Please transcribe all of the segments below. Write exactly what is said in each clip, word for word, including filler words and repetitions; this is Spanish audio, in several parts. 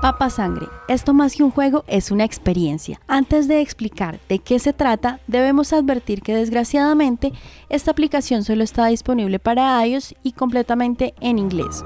Papa Sangre, esto más que un juego es una experiencia. Antes de explicar de qué se trata, debemos advertir que desgraciadamente esta aplicación solo está disponible para iOS y completamente en inglés.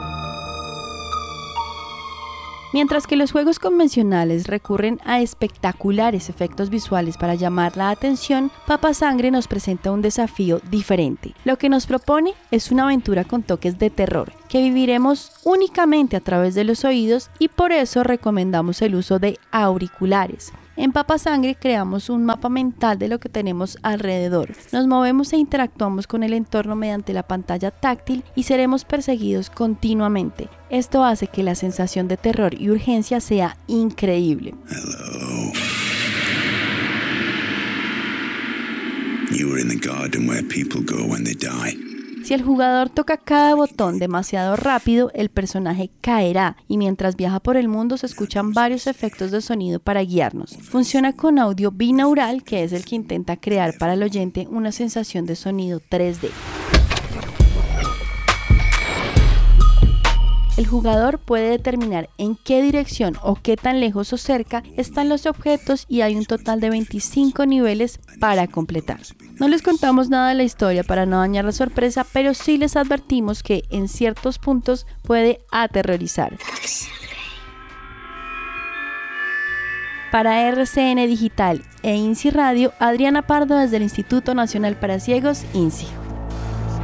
Mientras que los juegos convencionales recurren a espectaculares efectos visuales para llamar la atención, Papa Sangre nos presenta un desafío diferente. Lo que nos propone es una aventura con toques de terror, que viviremos únicamente a través de los oídos y por eso recomendamos el uso de auriculares. En Papa Sangre creamos un mapa mental de lo que tenemos alrededor. Nos movemos e interactuamos con el entorno mediante la pantalla táctil y seremos perseguidos continuamente. Esto hace que la sensación de terror y urgencia sea increíble. Hello. You were in the garden where people go when they die. Si el jugador toca cada botón demasiado rápido, el personaje caerá y mientras viaja por el mundo se escuchan varios efectos de sonido para guiarnos. Funciona con audio binaural, que es el que intenta crear para el oyente una sensación de sonido tres D. El jugador puede determinar en qué dirección o qué tan lejos o cerca están los objetos y hay un total de veinticinco niveles para completar. No les contamos nada de la historia para no dañar la sorpresa, pero sí les advertimos que en ciertos puntos puede aterrorizar. Para R C N Digital e INSI Radio, Adriana Pardo desde el Instituto Nacional para Ciegos, INSI.